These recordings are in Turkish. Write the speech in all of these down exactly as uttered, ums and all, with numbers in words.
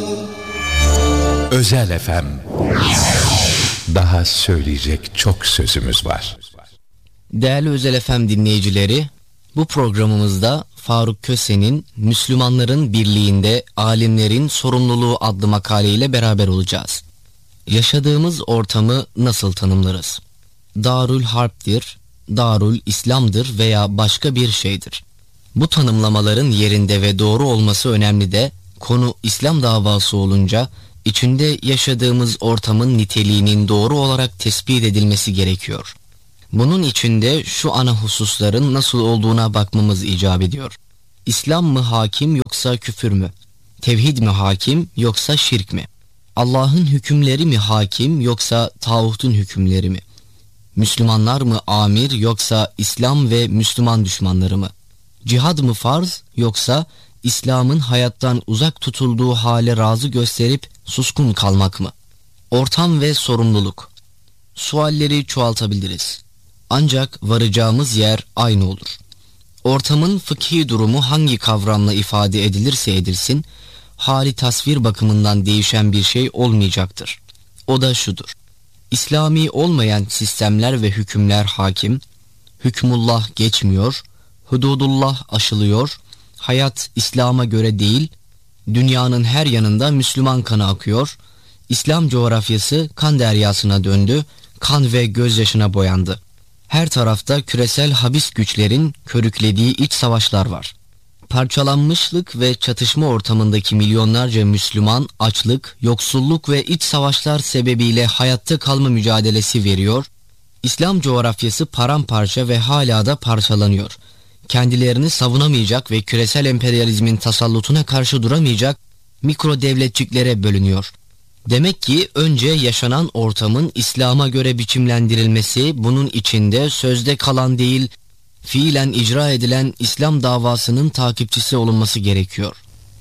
Özel F M. Daha söyleyecek çok sözümüz var. Değerli Özel F M dinleyicileri, bu programımızda Faruk Köse'nin Müslümanların Birliğinde Alimlerin Sorumluluğu adlı makaleyle beraber olacağız. Yaşadığımız ortamı nasıl tanımlarız? Darül Harp'tir, Darül İslam'dır veya başka bir şeydir. Bu tanımlamaların yerinde ve doğru olması önemli de konu İslam davası olunca içinde yaşadığımız ortamın niteliğinin doğru olarak tespit edilmesi gerekiyor. Bunun içinde şu ana hususların nasıl olduğuna bakmamız icap ediyor. İslam mı hakim yoksa küfür mü? Tevhid mi hakim yoksa şirk mi? Allah'ın hükümleri mi hakim yoksa tağutun hükümleri mi? Müslümanlar mı amir yoksa İslam ve Müslüman düşmanları mı? Cihad mı farz yoksa İslam'ın hayattan uzak tutulduğu hale razı gösterip suskun kalmak mı? Ortam ve sorumluluk. Sualleri çoğaltabiliriz. Ancak varacağımız yer aynı olur. Ortamın fıkhi durumu hangi kavramla ifade edilirse edilsin, hali tasvir bakımından değişen bir şey olmayacaktır. O da şudur: İslami olmayan sistemler ve hükümler hakim, hükmullah geçmiyor, hududullah aşılıyor, hayat İslam'a göre değil, dünyanın her yanında Müslüman kanı akıyor, İslam coğrafyası kan deryasına döndü, kan ve gözyaşına boyandı. Her tarafta küresel habis güçlerin körüklediği iç savaşlar var. Parçalanmışlık ve çatışma ortamındaki milyonlarca Müslüman açlık, yoksulluk ve iç savaşlar sebebiyle hayatta kalma mücadelesi veriyor. İslam coğrafyası paramparça ve hala da parçalanıyor. Kendilerini savunamayacak ve küresel emperyalizmin tasallutuna karşı duramayacak mikro devletçiklere bölünüyor. Demek ki önce yaşanan ortamın İslam'a göre biçimlendirilmesi, bunun içinde sözde kalan değil, fiilen icra edilen İslam davasının takipçisi olunması gerekiyor.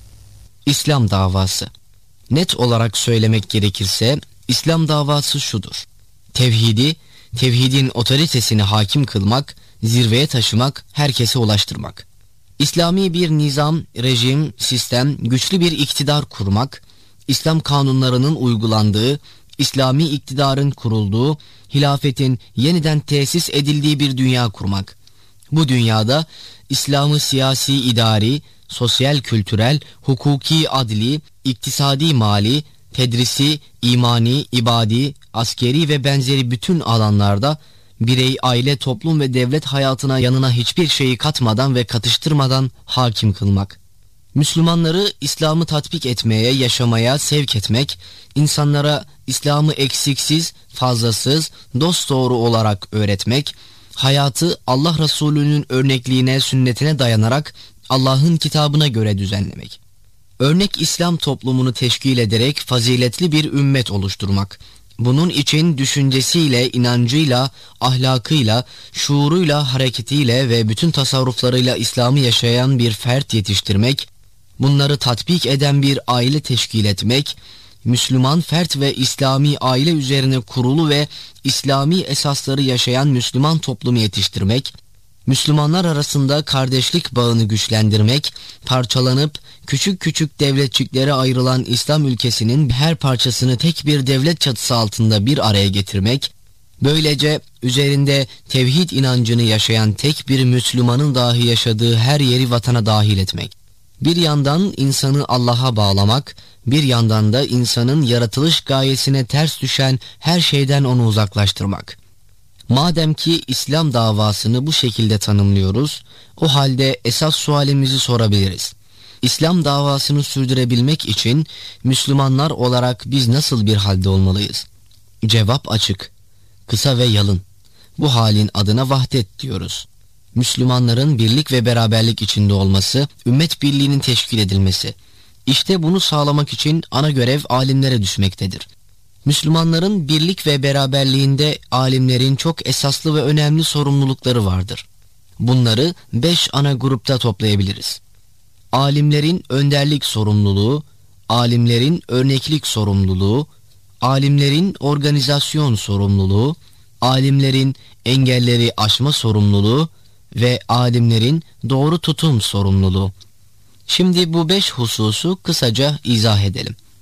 İslam davası. Net olarak söylemek gerekirse, İslam davası şudur: Tevhidi, tevhidin otoritesini hakim kılmak, zirveye taşımak, herkese ulaştırmak. İslami bir nizam, rejim, sistem, güçlü bir iktidar kurmak, İslam kanunlarının uygulandığı, İslami iktidarın kurulduğu, hilafetin yeniden tesis edildiği bir dünya kurmak. Bu dünyada İslam'ı siyasi, idari, sosyal, kültürel, hukuki, adli, iktisadi, mali, tedrisi, imani, ibadi, askeri ve benzeri bütün alanlarda birey, aile, toplum ve devlet hayatına yanına hiçbir şeyi katmadan ve katıştırmadan hakim kılmak. Müslümanları İslam'ı tatbik etmeye, yaşamaya sevk etmek, insanlara İslam'ı eksiksiz, fazlasız, dosdoğru olarak öğretmek, hayatı Allah Resulü'nün örnekliğine, sünnetine dayanarak Allah'ın kitabına göre düzenlemek. Örnek İslam toplumunu teşkil ederek faziletli bir ümmet oluşturmak. Bunun için düşüncesiyle, inancıyla, ahlakıyla, şuuruyla, hareketiyle ve bütün tasarruflarıyla İslam'ı yaşayan bir fert yetiştirmek, bunları tatbik eden bir aile teşkil etmek, Müslüman fert ve İslami aile üzerine kurulu ve İslami esasları yaşayan Müslüman toplumu yetiştirmek, Müslümanlar arasında kardeşlik bağını güçlendirmek, parçalanıp küçük küçük devletçiklere ayrılan İslam ülkesinin her parçasını tek bir devlet çatısı altında bir araya getirmek, böylece üzerinde tevhid inancını yaşayan tek bir Müslümanın dahi yaşadığı her yeri vatana dahil etmek. Bir yandan insanı Allah'a bağlamak, bir yandan da insanın yaratılış gayesine ters düşen her şeyden onu uzaklaştırmak. Madem ki İslam davasını bu şekilde tanımlıyoruz, o halde esas sualimizi sorabiliriz. İslam davasını sürdürebilmek için Müslümanlar olarak biz nasıl bir halde olmalıyız? Cevap açık, kısa ve yalın. Bu halin adına vahdet diyoruz. Müslümanların birlik ve beraberlik içinde olması, ümmet birliğinin teşkil edilmesi. İşte bunu sağlamak için ana görev alimlere düşmektedir. Müslümanların birlik ve beraberliğinde alimlerin çok esaslı ve önemli sorumlulukları vardır. Bunları beş ana grupta toplayabiliriz. Alimlerin önderlik sorumluluğu, alimlerin örneklik sorumluluğu, alimlerin organizasyon sorumluluğu, alimlerin engelleri aşma sorumluluğu ve alimlerin doğru tutum sorumluluğu. Şimdi bu beş hususu kısaca izah edelim.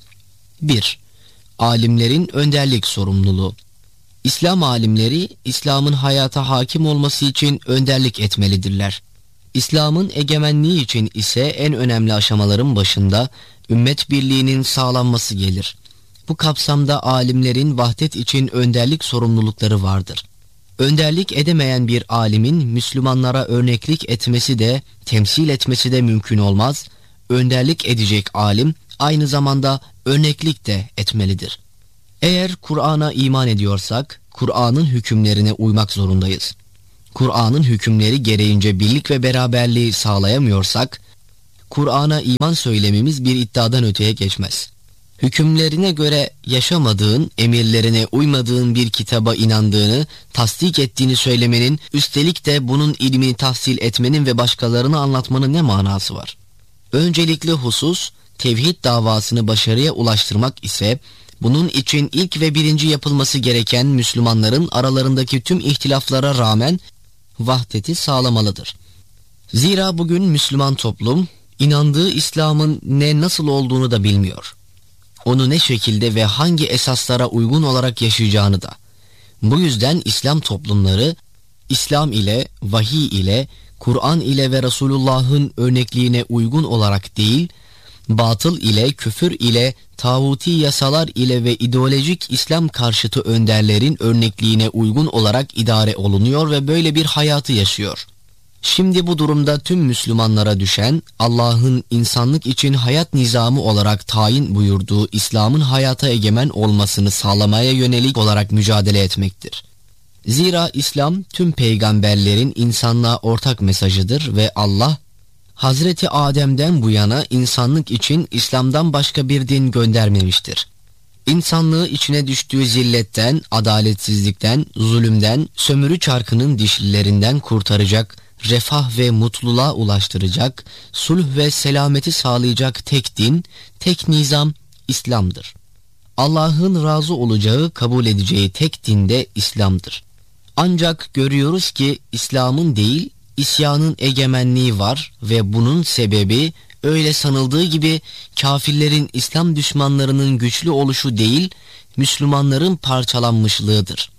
bir. Alimlerin önderlik sorumluluğu. İslam alimleri, İslam'ın hayata hakim olması için önderlik etmelidirler. İslam'ın egemenliği için ise en önemli aşamaların başında ümmet birliğinin sağlanması gelir. Bu kapsamda alimlerin vahdet için önderlik sorumlulukları vardır. Önderlik edemeyen bir alimin Müslümanlara örneklik etmesi de, temsil etmesi de mümkün olmaz. Önderlik edecek alim aynı zamanda örneklik de etmelidir. Eğer Kur'an'a iman ediyorsak, Kur'an'ın hükümlerine uymak zorundayız. Kur'an'ın hükümleri gereğince birlik ve beraberliği sağlayamıyorsak, Kur'an'a iman söylememiz bir iddiadan öteye geçmez. Hükümlerine göre yaşamadığın, emirlerine uymadığın bir kitaba inandığını, tasdik ettiğini söylemenin, üstelik de bunun ilmini tahsil etmenin ve başkalarına anlatmanın ne manası var? Öncelikli husus, tevhid davasını başarıya ulaştırmak ise, bunun için ilk ve birinci yapılması gereken Müslümanların aralarındaki tüm ihtilaflara rağmen vahdeti sağlamalıdır. Zira bugün Müslüman toplum, inandığı İslam'ın ne nasıl olduğunu da bilmiyor. Onu ne şekilde ve hangi esaslara uygun olarak yaşayacağını da. Bu yüzden İslam toplumları, İslam ile, vahiy ile, Kur'an ile ve Resulullah'ın örnekliğine uygun olarak değil, batıl ile, küfür ile, tağuti yasalar ile ve ideolojik İslam karşıtı önderlerin örnekliğine uygun olarak idare olunuyor ve böyle bir hayatı yaşıyor. Şimdi bu durumda tüm Müslümanlara düşen, Allah'ın insanlık için hayat nizamı olarak tayin buyurduğu İslam'ın hayata egemen olmasını sağlamaya yönelik olarak mücadele etmektir. Zira İslam tüm peygamberlerin insanlığa ortak mesajıdır ve Allah, Hazreti Adem'den bu yana insanlık için İslam'dan başka bir din göndermemiştir. İnsanlığı içine düştüğü zilletten, adaletsizlikten, zulümden, sömürü çarkının dişlilerinden kurtaracak, refah ve mutluluğa ulaştıracak, sulh ve selameti sağlayacak tek din, tek nizam İslam'dır. Allah'ın razı olacağı, kabul edeceği tek din de İslam'dır. Ancak görüyoruz ki İslam'ın değil, İsyanın egemenliği var ve bunun sebebi öyle sanıldığı gibi kafirlerin, İslam düşmanlarının güçlü oluşu değil, Müslümanların parçalanmışlığıdır.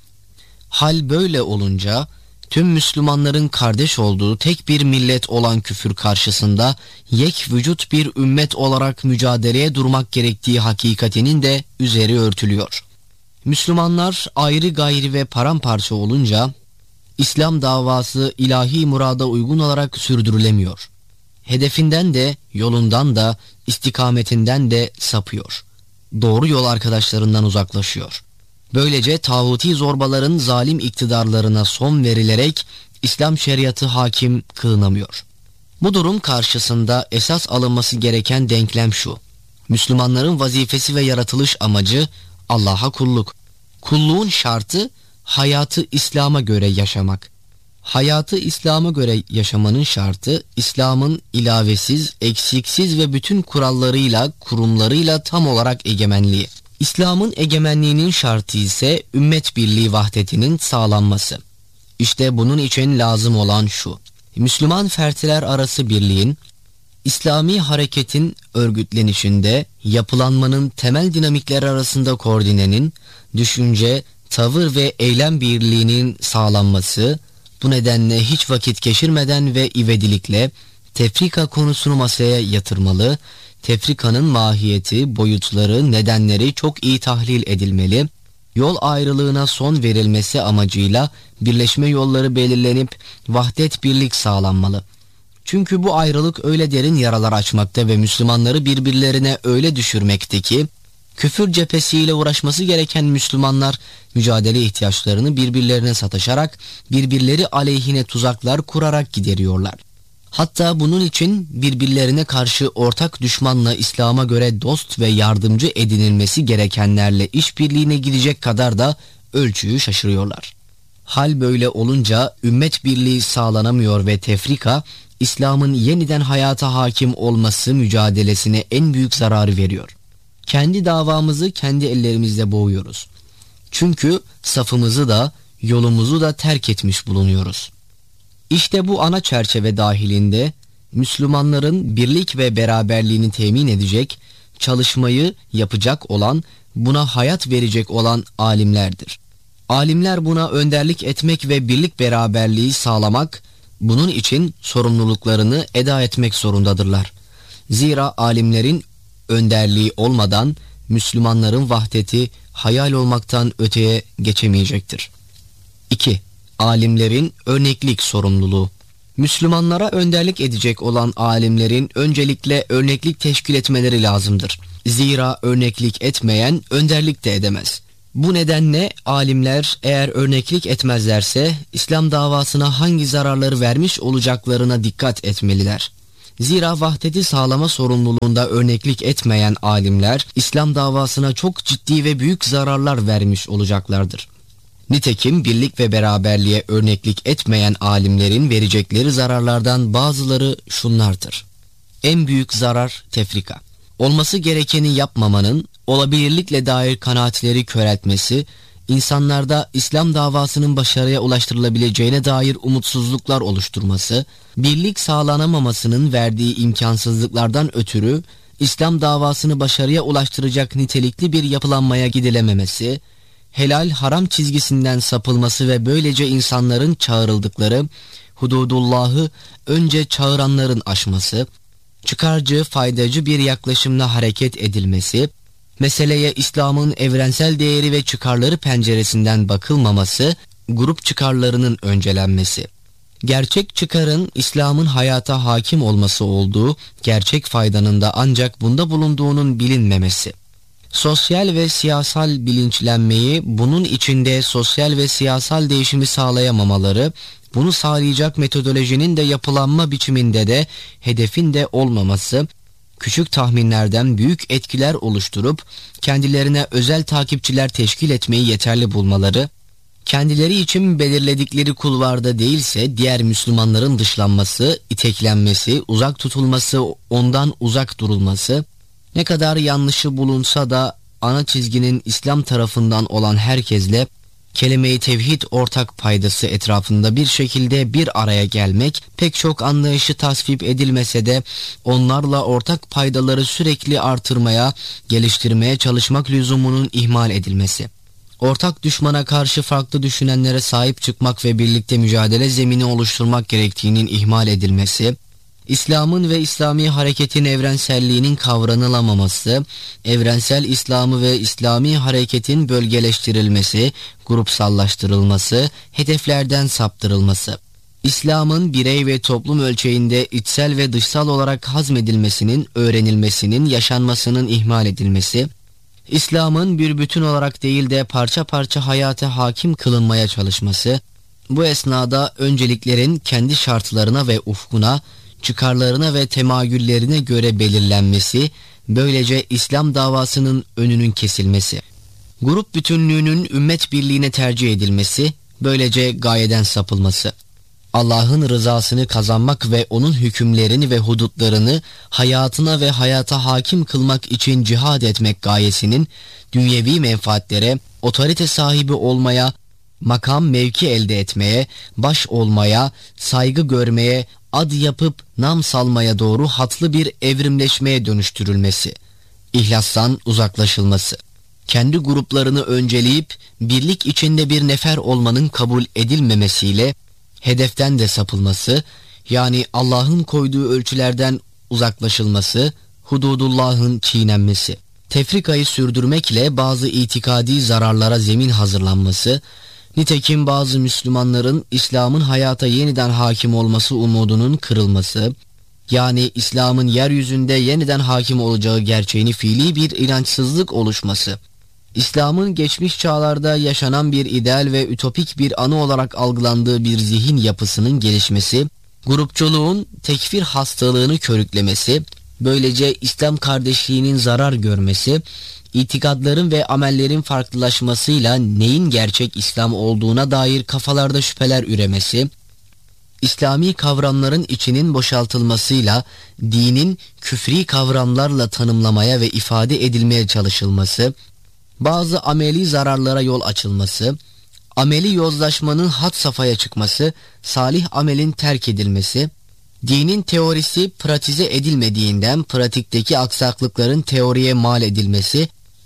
Hal böyle olunca tüm Müslümanların kardeş olduğu tek bir millet olan küfür karşısında yek vücut bir ümmet olarak mücadeleye durmak gerektiği hakikatinin de üzeri örtülüyor. Müslümanlar ayrı gayri ve paramparça olunca İslam davası ilahi murada uygun olarak sürdürülemiyor. Hedefinden de, yolundan da, istikametinden de sapıyor. Doğru yol arkadaşlarından uzaklaşıyor. Böylece tağuti zorbaların zalim iktidarlarına son verilerek İslam şeriatı hakim kılınamıyor. Bu durum karşısında esas alınması gereken denklem şu: Müslümanların vazifesi ve yaratılış amacı Allah'a kulluk. Kulluğun şartı hayatı İslam'a göre yaşamak. Hayatı İslam'a göre yaşamanın şartı İslam'ın ilavesiz, eksiksiz ve bütün kurallarıyla, kurumlarıyla tam olarak egemenliği. İslam'ın egemenliğinin şartı ise ümmet birliği vahdetinin sağlanması. İşte bunun için lazım olan şu: Müslüman fertler arası birliğin, İslami hareketin örgütlenişinde, yapılanmanın temel dinamikleri arasında koordinenin, düşünce, tavır ve eylem birliğinin sağlanması, bu nedenle hiç vakit geçirmeden ve ivedilikle tefrika konusunu masaya yatırmalı, tefrikanın mahiyeti, boyutları, nedenleri çok iyi tahlil edilmeli, yol ayrılığına son verilmesi amacıyla birleşme yolları belirlenip vahdet birlik sağlanmalı. Çünkü bu ayrılık öyle derin yaralar açmakta ve Müslümanları birbirlerine öyle düşürmekte ki, küfür cephesiyle uğraşması gereken Müslümanlar mücadele ihtiyaçlarını birbirlerine sataşarak, birbirleri aleyhine tuzaklar kurarak gideriyorlar. Hatta bunun için birbirlerine karşı ortak düşmanla İslam'a göre dost ve yardımcı edinilmesi gerekenlerle işbirliğine gidecek kadar da ölçüyü şaşırıyorlar. Hal böyle olunca ümmet birliği sağlanamıyor ve tefrika, İslam'ın yeniden hayata hakim olması mücadelesine en büyük zararı veriyor. Kendi davamızı kendi ellerimizle boğuyoruz. Çünkü safımızı da yolumuzu da terk etmiş bulunuyoruz. İşte bu ana çerçeve dahilinde Müslümanların birlik ve beraberliğini temin edecek, çalışmayı yapacak olan, buna hayat verecek olan alimlerdir. Alimler buna önderlik etmek ve birlik beraberliği sağlamak, bunun için sorumluluklarını eda etmek zorundadırlar. Zira alimlerin önderliği olmadan Müslümanların vahdeti hayal olmaktan öteye geçemeyecektir. iki. Alimlerin örneklik sorumluluğu. Müslümanlara önderlik edecek olan alimlerin öncelikle örneklik teşkil etmeleri lazımdır. Zira örneklik etmeyen önderlik de edemez. Bu nedenle alimler eğer örneklik etmezlerse İslam davasına hangi zararları vermiş olacaklarına dikkat etmeliler. Zira vahdeti sağlama sorumluluğunda örneklik etmeyen alimler İslam davasına çok ciddi ve büyük zararlar vermiş olacaklardır. Nitekim birlik ve beraberliğe örneklik etmeyen alimlerin verecekleri zararlardan bazıları şunlardır. En büyük zarar tefrika. Olması gerekeni yapmamanın, olabilirlikle dair kanaatleri köreltmesi, insanlarda İslam davasının başarıya ulaştırılabileceğine dair umutsuzluklar oluşturması, birlik sağlanamamasının verdiği imkansızlıklardan ötürü İslam davasını başarıya ulaştıracak nitelikli bir yapılanmaya gidilememesi, helal haram çizgisinden sapılması ve böylece insanların çağrıldıkları hududullahı önce çağıranların aşması, çıkarcı, faydacı bir yaklaşımla hareket edilmesi, meseleye İslam'ın evrensel değeri ve çıkarları penceresinden bakılmaması, grup çıkarlarının öncelenmesi. Gerçek çıkarın İslam'ın hayata hakim olması olduğu, gerçek faydanın da ancak bunda bulunduğunun bilinmemesi. Sosyal ve siyasal bilinçlenmeyi, bunun içinde sosyal ve siyasal değişimi sağlayamamaları, bunu sağlayacak metodolojinin de yapılanma biçiminde de hedefin de olmaması, küçük tahminlerden büyük etkiler oluşturup kendilerine özel takipçiler teşkil etmeyi yeterli bulmaları, kendileri için belirledikleri kulvarda değilse diğer Müslümanların dışlanması, iteklenmesi, uzak tutulması, ondan uzak durulması, ne kadar yanlışı bulunsa da ana çizginin İslam tarafından olan herkesle kelime-i tevhid ortak paydası etrafında bir şekilde bir araya gelmek, pek çok anlayışı tasvip edilmese de onlarla ortak paydaları sürekli artırmaya, geliştirmeye çalışmak lüzumunun ihmal edilmesi. Ortak düşmana karşı farklı düşünenlere sahip çıkmak ve birlikte mücadele zemini oluşturmak gerektiğinin ihmal edilmesi, İslam'ın ve İslami hareketin evrenselliğinin kavranılamaması, evrensel İslam'ı ve İslami hareketin bölgeleştirilmesi, grupsallaştırılması, hedeflerden saptırılması, İslam'ın birey ve toplum ölçeğinde içsel ve dışsal olarak hazmedilmesinin, öğrenilmesinin, yaşanmasının ihmal edilmesi, İslam'ın bir bütün olarak değil de parça parça hayata hakim kılınmaya çalışması, bu esnada önceliklerin kendi şartlarına ve ufkuna, çıkarlarına ve temayüllerine göre belirlenmesi, böylece İslam davasının önünün kesilmesi, grup bütünlüğünün ümmet birliğine tercih edilmesi, böylece gayeden sapılması, Allah'ın rızasını kazanmak ve onun hükümlerini ve hudutlarını hayatına ve hayata hakim kılmak için cihad etmek gayesinin dünyevi menfaatlere, otorite sahibi olmaya, makam mevki elde etmeye, baş olmaya, saygı görmeye, ad yapıp nam salmaya doğru hatlı bir evrimleşmeye dönüştürülmesi, ihlastan uzaklaşılması, kendi gruplarını önceleyip birlik içinde bir nefer olmanın kabul edilmemesiyle hedeften de sapılması, yani Allah'ın koyduğu ölçülerden uzaklaşılması, hududullah'ın çiğnenmesi, tefrikayı sürdürmekle bazı itikadi zararlara zemin hazırlanması, nitekim bazı Müslümanların İslam'ın hayata yeniden hakim olması umudunun kırılması, yani İslam'ın yeryüzünde yeniden hakim olacağı gerçeğini fiili bir inançsızlık oluşması, İslam'ın geçmiş çağlarda yaşanan bir ideal ve ütopik bir anı olarak algılandığı bir zihin yapısının gelişmesi, grupçuluğun tekfir hastalığını körüklemesi, böylece İslam kardeşliğinin zarar görmesi, itikadların ve amellerin farklılaşmasıyla neyin gerçek İslam olduğuna dair kafalarda şüpheler üremesi, İslami kavramların içinin boşaltılmasıyla dinin küfri kavramlarla tanımlamaya ve ifade edilmeye çalışılması, bazı ameli zararlara yol açılması, ameli yozlaşmanın had safhaya çıkması, salih amelin terk edilmesi, Dinin teorisi pratize edilmediğinden pratikteki aksaklıkların teoriye mal edilmesi,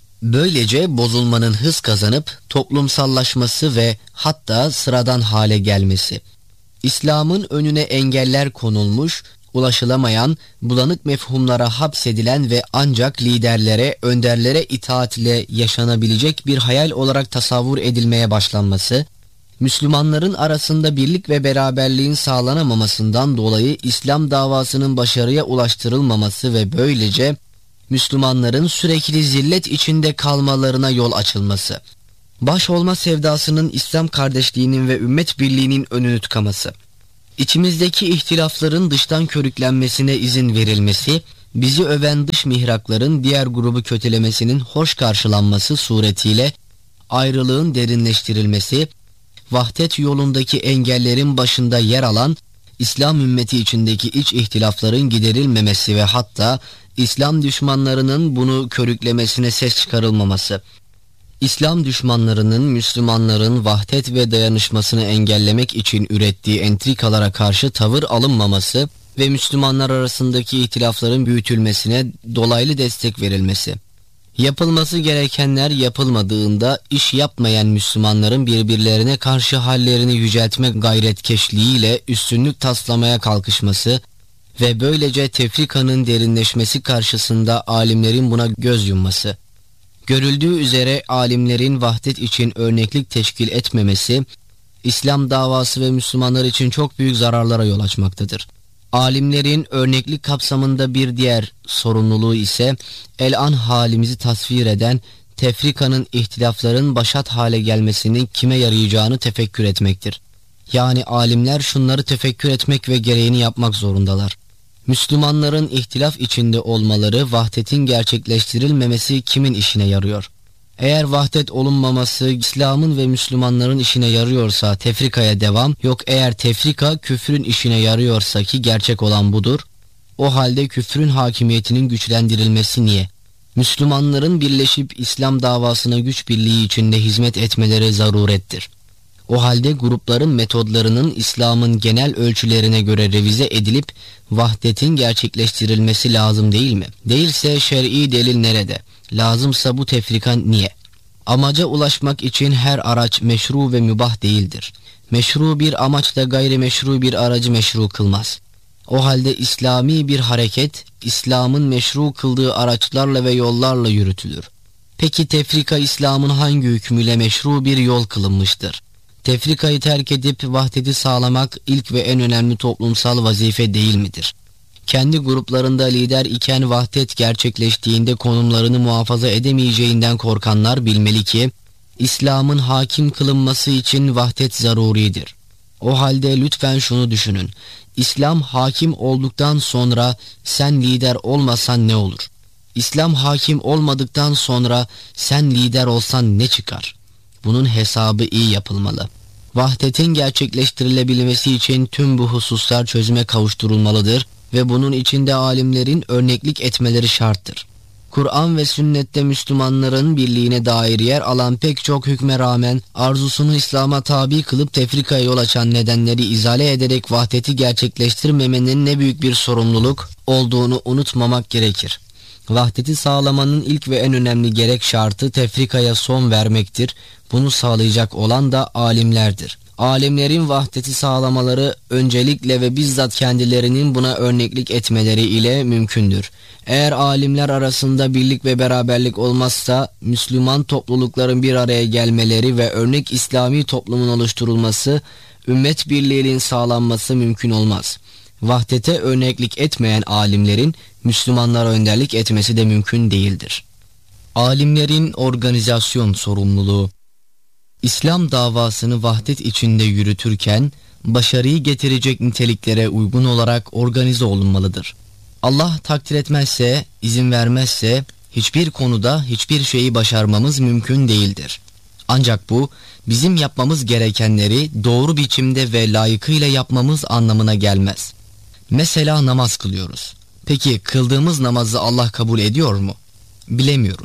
böylece bozulmanın hız kazanıp toplumsallaşması ve hatta sıradan hale gelmesi. İslam'ın önüne engeller konulmuş, ulaşılamayan, bulanık mefhumlara hapsedilen ve ancak liderlere, önderlere itaatle yaşanabilecek bir hayal olarak tasavvur edilmeye başlanması, Müslümanların arasında birlik ve beraberliğin sağlanamamasından dolayı İslam davasının başarıya ulaştırılmaması ve böylece Müslümanların sürekli zillet içinde kalmalarına yol açılması, baş olma sevdasının İslam kardeşliğinin ve ümmet birliğinin önünü tıkaması, İçimizdeki ihtilafların dıştan körüklenmesine izin verilmesi, bizi öven dış mihrakların diğer grubu kötülemesinin hoş karşılanması suretiyle ayrılığın derinleştirilmesi, vahdet yolundaki engellerin başında yer alan İslam ümmeti içindeki iç ihtilafların giderilmemesi ve hatta İslam düşmanlarının bunu körüklemesine ses çıkarılmaması, İslam düşmanlarının Müslümanların vahdet ve dayanışmasını engellemek için ürettiği entrikalara karşı tavır alınmaması ve Müslümanlar arasındaki ihtilafların büyütülmesine dolaylı destek verilmesi. Yapılması gerekenler yapılmadığında iş yapmayan Müslümanların birbirlerine karşı hallerini yüceltme gayretkeşliğiyle üstünlük taslamaya kalkışması ve böylece tefrikanın derinleşmesi karşısında alimlerin buna göz yumması. Görüldüğü üzere alimlerin vahdet için örneklik teşkil etmemesi, İslam davası ve Müslümanlar için çok büyük zararlara yol açmaktadır. Alimlerin örneklik kapsamında bir diğer sorumluluğu ise el-an halimizi tasvir eden tefrikanın, ihtilafların başat hale gelmesinin kime yarayacağını tefekkür etmektir. Yani alimler şunları tefekkür etmek ve gereğini yapmak zorundalar. Müslümanların ihtilaf içinde olmaları, vahdetin gerçekleştirilmemesi kimin işine yarıyor? Eğer vahdet olunmaması İslam'ın ve Müslümanların işine yarıyorsa tefrikaya devam, yok eğer tefrika küfrün işine yarıyorsa ki gerçek olan budur, o halde küfrün hakimiyetinin güçlendirilmesi niye? Müslümanların birleşip İslam davasına güç birliği içinde hizmet etmeleri zarurettir. O halde grupların metodlarının İslam'ın genel ölçülerine göre revize edilip vahdetin gerçekleştirilmesi lazım değil mi? Değilse şer'i delil nerede? Lazımsa bu tefrika niye? Amaca ulaşmak için her araç meşru ve mübah değildir. Meşru bir amaç da gayrimeşru bir aracı meşru kılmaz. O halde İslami bir hareket, İslam'ın meşru kıldığı araçlarla ve yollarla yürütülür. Peki tefrika İslam'ın hangi hükmüyle meşru bir yol kılınmıştır? Tefrikayı terk edip vahdeti sağlamak ilk ve en önemli toplumsal vazife değil midir? Kendi gruplarında lider iken vahdet gerçekleştiğinde konumlarını muhafaza edemeyeceğinden korkanlar bilmeli ki İslam'ın hakim kılınması için vahdet zaruridir. O halde lütfen şunu düşünün. İslam hakim olduktan sonra sen lider olmasan ne olur? İslam hakim olmadıktan sonra sen lider olsan ne çıkar? Bunun hesabı iyi yapılmalı. Vahdetin gerçekleştirilebilmesi için tüm bu hususlar çözüme kavuşturulmalıdır ve bunun içinde alimlerin örneklik etmeleri şarttır. Kur'an ve sünnette Müslümanların birliğine dair yer alan pek çok hükme rağmen arzusunu İslam'a tabi kılıp tefrikaya yol açan nedenleri izale ederek vahdeti gerçekleştirmemenin ne büyük bir sorumluluk olduğunu unutmamak gerekir. Vahdeti sağlamanın ilk ve en önemli gerek şartı tefrikaya son vermektir. Bunu sağlayacak olan da alimlerdir. Alimlerin vahdeti sağlamaları öncelikle ve bizzat kendilerinin buna örneklik etmeleri ile mümkündür. Eğer alimler arasında birlik ve beraberlik olmazsa Müslüman toplulukların bir araya gelmeleri ve örnek İslami toplumun oluşturulması, ümmet birliğinin sağlanması mümkün olmaz. Vahdete örneklik etmeyen alimlerin Müslümanlara önderlik etmesi de mümkün değildir. Alimlerin organizasyon sorumluluğu. İslam davasını vahdet içinde yürütürken başarıyı getirecek niteliklere uygun olarak organize olunmalıdır. Allah takdir etmezse, izin vermezse hiçbir konuda hiçbir şeyi başarmamız mümkün değildir. Ancak bu bizim yapmamız gerekenleri doğru biçimde ve layıkıyla yapmamız anlamına gelmez. Mesela namaz kılıyoruz. Peki kıldığımız namazı Allah kabul ediyor mu? Bilemiyoruz.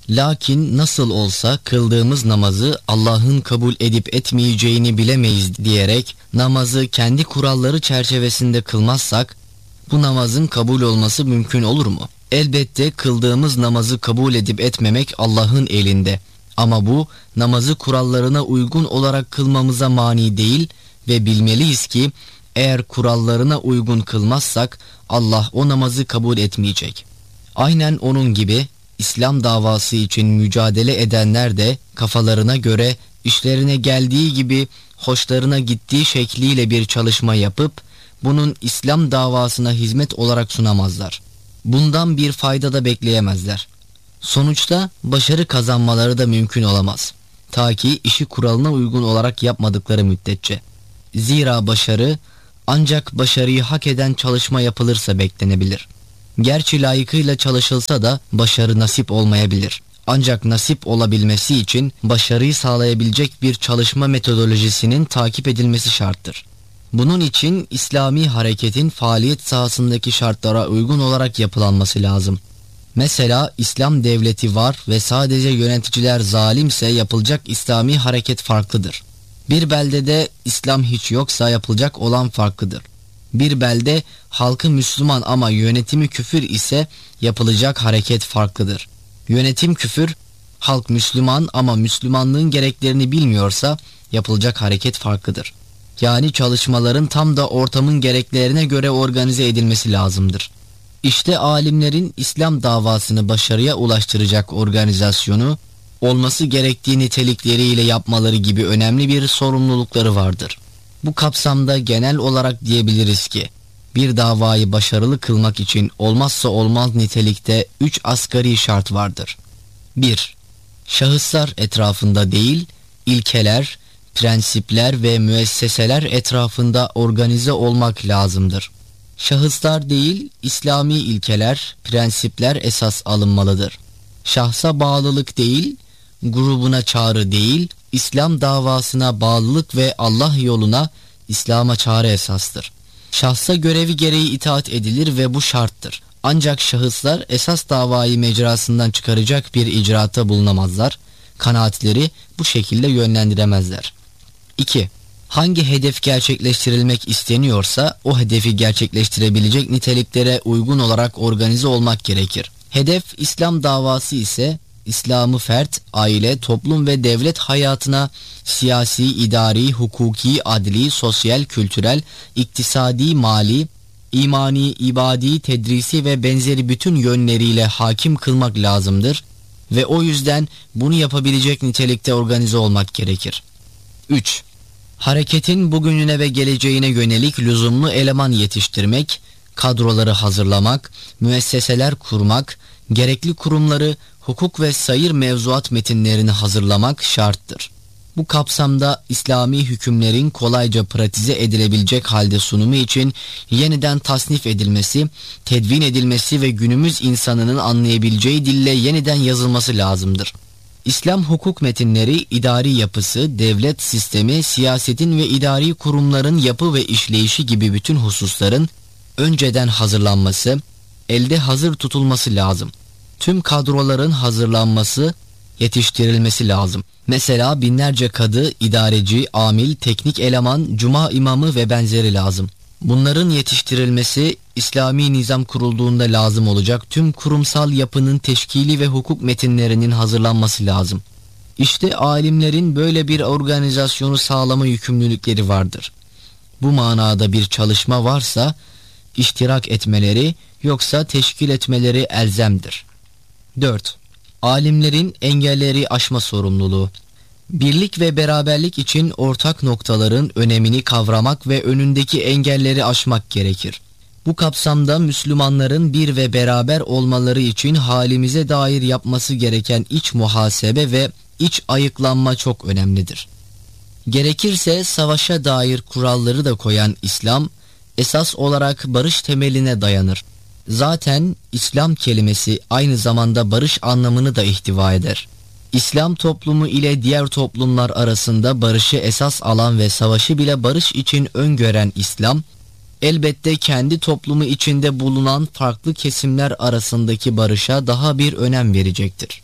Lakin nasıl olsa kıldığımız namazı Allah'ın kabul edip etmeyeceğini bilemeyiz diyerek namazı kendi kuralları çerçevesinde kılmazsak bu namazın kabul olması mümkün olur mu? Elbette kıldığımız namazı kabul edip etmemek Allah'ın elinde. Ama bu namazı kurallarına uygun olarak kılmamıza mani değil ve bilmeliyiz ki eğer kurallarına uygun kılmazsak Allah o namazı kabul etmeyecek. Aynen onun gibi İslam davası için mücadele edenler de kafalarına göre işlerine geldiği gibi hoşlarına gittiği şekliyle bir çalışma yapıp bunun İslam davasına hizmet olarak sunamazlar. Bundan bir fayda da bekleyemezler. Sonuçta başarı kazanmaları da mümkün olamaz. Ta ki işi kuralına uygun olarak yapmadıkları müddetçe. Zira başarı ancak başarıyı hak eden çalışma yapılırsa beklenebilir. Gerçi layıkıyla çalışılsa da başarı nasip olmayabilir. Ancak nasip olabilmesi için başarıyı sağlayabilecek bir çalışma metodolojisinin takip edilmesi şarttır. Bunun için İslami hareketin faaliyet sahasındaki şartlara uygun olarak yapılanması lazım. Mesela İslam devleti var ve sadece yöneticiler zalimse yapılacak İslami hareket farklıdır. Bir beldede İslam hiç yoksa yapılacak olan farklıdır. Bir belde halkı Müslüman ama yönetimi küfür ise yapılacak hareket farklıdır. Yönetim küfür, halk Müslüman ama Müslümanlığın gereklerini bilmiyorsa yapılacak hareket farklıdır. Yani çalışmaların tam da ortamın gereklerine göre organize edilmesi lazımdır. İşte alimlerin İslam davasını başarıya ulaştıracak organizasyonu olması gerektiği nitelikleriyle yapmaları gibi önemli bir sorumlulukları vardır. Bu kapsamda genel olarak diyebiliriz ki bir davayı başarılı kılmak için olmazsa olmaz nitelikte üç asgari şart vardır. bir. Şahıslar etrafında değil, ilkeler, prensipler ve müesseseler etrafında organize olmak lazımdır. Şahıslar değil, İslami ilkeler, prensipler esas alınmalıdır. Şahsa bağlılık değil, grubuna çağrı değil, İslam davasına bağlılık ve Allah yoluna, İslam'a çağrı esastır. Şahsa görevi gereği itaat edilir ve bu şarttır. Ancak şahıslar esas davayı mecrasından çıkaracak bir icraata bulunamazlar. Kanaatleri bu şekilde yönlendiremezler. iki. Hangi hedef gerçekleştirilmek isteniyorsa o hedefi gerçekleştirebilecek niteliklere uygun olarak organize olmak gerekir. Hedef İslam davası ise İslam'ı fert, aile, toplum ve devlet hayatına siyasi, idari, hukuki, adli, sosyal, kültürel, iktisadi, mali, imani, ibadi, tedrisi ve benzeri bütün yönleriyle hakim kılmak lazımdır ve o yüzden bunu yapabilecek nitelikte organize olmak gerekir. üç. Hareketin bugününe ve geleceğine yönelik lüzumlu eleman yetiştirmek, kadroları hazırlamak, müesseseler kurmak, gerekli kurumları, hukuk ve sayır mevzuat metinlerini hazırlamak şarttır. Bu kapsamda İslami hükümlerin kolayca pratize edilebilecek halde sunumu için yeniden tasnif edilmesi, tedvin edilmesi ve günümüz insanının anlayabileceği dille yeniden yazılması lazımdır. İslam hukuk metinleri, idari yapısı, devlet sistemi, siyasetin ve idari kurumların yapı ve işleyişi gibi bütün hususların önceden hazırlanması, elde hazır tutulması lazım. Tüm kadroların hazırlanması, yetiştirilmesi lazım. Mesela binlerce kadı, idareci, amil, teknik eleman, cuma imamı ve benzeri lazım. Bunların yetiştirilmesi İslami nizam kurulduğunda lazım olacak tüm kurumsal yapının teşkili ve hukuk metinlerinin hazırlanması lazım. İşte alimlerin böyle bir organizasyonu sağlama yükümlülükleri vardır. Bu manada bir çalışma varsa iştirak etmeleri yoksa teşkil etmeleri elzemdir. dört. Alimlerin engelleri aşma sorumluluğu. Birlik ve beraberlik için ortak noktaların önemini kavramak ve önündeki engelleri aşmak gerekir. Bu kapsamda Müslümanların bir ve beraber olmaları için halimize dair yapması gereken iç muhasebe ve iç ayıklanma çok önemlidir. Gerekirse savaşa dair kuralları da koyan İslam, esas olarak barış temeline dayanır. Zaten İslam kelimesi aynı zamanda barış anlamını da ihtiva eder. İslam toplumu ile diğer toplumlar arasında barışı esas alan ve savaşı bile barış için öngören İslam, elbette kendi toplumu içinde bulunan farklı kesimler arasındaki barışa daha bir önem verecektir.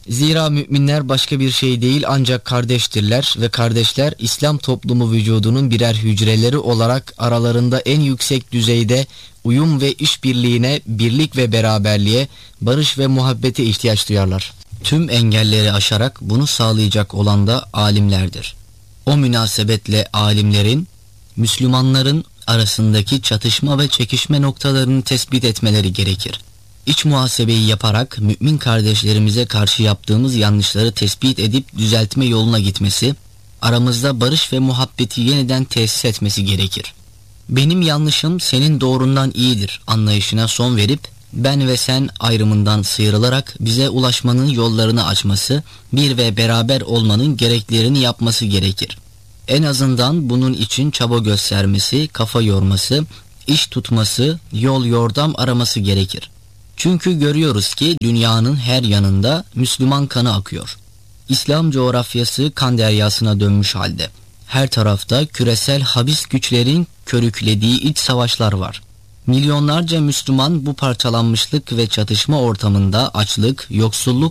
Zira müminler başka bir şey değil ancak kardeştirler ve kardeşler İslam toplumu vücudunun birer hücreleri olarak aralarında en yüksek düzeyde uyum ve işbirliğine, birlik ve beraberliğe, barış ve muhabbete ihtiyaç duyarlar. Tüm engelleri aşarak bunu sağlayacak olan da alimlerdir. O münasebetle alimlerin, Müslümanların arasındaki çatışma ve çekişme noktalarını tespit etmeleri gerekir. İç muhasebeyi yaparak mümin kardeşlerimize karşı yaptığımız yanlışları tespit edip düzeltme yoluna gitmesi, aramızda barış ve muhabbeti yeniden tesis etmesi gerekir. Benim yanlışım senin doğrundan iyidir anlayışına son verip, ben ve sen ayrımından sıyrılarak bize ulaşmanın yollarını açması, bir ve beraber olmanın gereklerini yapması gerekir. En azından bunun için çaba göstermesi, kafa yorması, iş tutması, yol yordam araması gerekir. Çünkü görüyoruz ki dünyanın her yanında Müslüman kanı akıyor. İslam coğrafyası kan deryasına dönmüş halde. Her tarafta küresel habis güçlerin körüklediği iç savaşlar var. Milyonlarca Müslüman bu parçalanmışlık ve çatışma ortamında açlık, yoksulluk